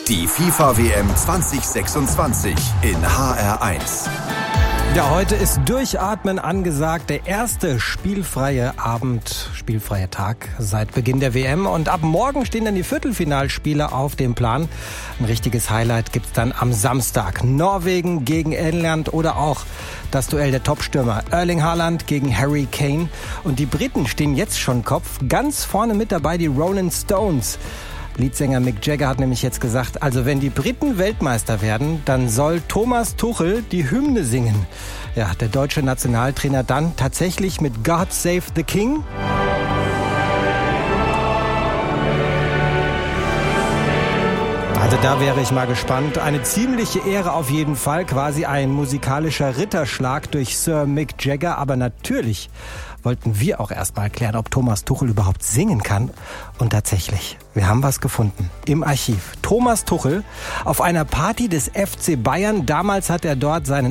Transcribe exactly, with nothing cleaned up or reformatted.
Die FIFA-W M zwanzig sechsundzwanzig in H R eins. Ja, heute ist Durchatmen angesagt. Der erste spielfreie Abend, spielfreie Tag seit Beginn der W M. Und ab morgen stehen dann die Viertelfinalspiele auf dem Plan. Ein richtiges Highlight gibt's dann am Samstag. Norwegen gegen England oder auch das Duell der Topstürmer Erling Haaland gegen Harry Kane. Und die Briten stehen jetzt schon Kopf. Ganz vorne mit dabei die Rolling Stones. Leadsänger Mick Jagger hat nämlich jetzt gesagt, also wenn die Briten Weltmeister werden, dann soll Thomas Tuchel die Hymne singen. Ja, der deutsche Nationaltrainer dann tatsächlich mit God Save the King. Also da wäre ich mal gespannt. Eine ziemliche Ehre auf jeden Fall, quasi ein musikalischer Ritterschlag durch Sir Mick Jagger. Aber natürlich wollten wir auch erst mal klären, ob Thomas Tuchel überhaupt singen kann. Und tatsächlich, wir haben was gefunden im Archiv. Thomas Tuchel auf einer Party des F C Bayern. Damals hat er dort seinen